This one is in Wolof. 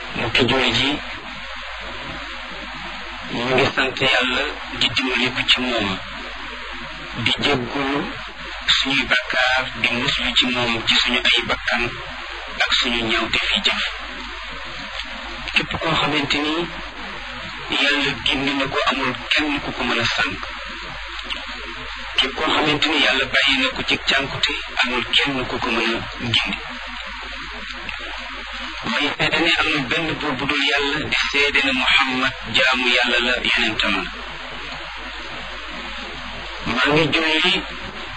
mbokki jullit yi ñu ngi sant yàlla di dimbaliku ci moom di jéggulu suñuy bakkaar di muslu ci moom ci suñu ay bakkan ak suñu ñaawte fi jëf képp koo xamante ni yàlla gindi na ko amul kenn ku ko mën a sànk képp koo xamante ni yàlla bàyyi na ko ci cànkute amul kenn ku ko mën a gindi may seede ne amul benn buur bu dul yàlla di seede ne Muhammad jaamu yàlla la yonentam la maa ngi julli